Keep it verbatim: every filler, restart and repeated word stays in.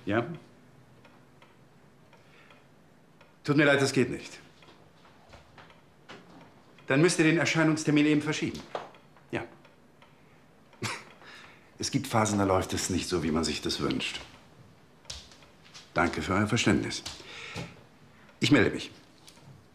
Ja? Tut mir leid, das geht nicht. Dann müsst ihr den Erscheinungstermin eben verschieben. Ja. Es gibt Phasen, da läuft es nicht so, wie man sich das wünscht. Danke für euer Verständnis. Ich melde mich.